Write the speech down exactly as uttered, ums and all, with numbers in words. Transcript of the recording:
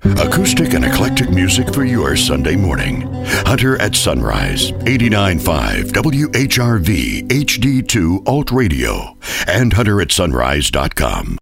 Acoustic and eclectic music for your Sunday morning. Hunter at Sunrise, eighty-nine point five W H R V H D two Alt Radio, and hunter at sunrise dot com.